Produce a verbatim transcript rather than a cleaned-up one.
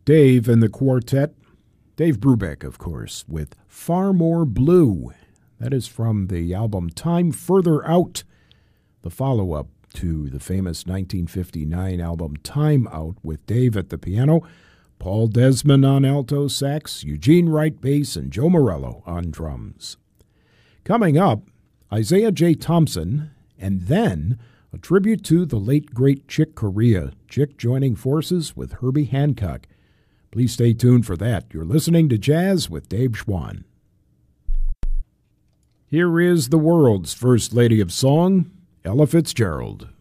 Dave and the quartet. Dave Brubeck, of course, with Far More Blue. That is from the album Time Further Out, the follow-up to the famous nineteen fifty-nine album Time Out, with Dave at the piano, Paul Desmond on alto sax, Eugene Wright bass, and Joe Morello on drums. Coming up, Isaiah J. Thompson, and then a tribute to the late, great Chick Corea, Chick joining forces with Herbie Hancock. Please stay tuned for that. You're listening to Jazz with Dave Schwann. Here is the world's first lady of song, Ella Fitzgerald.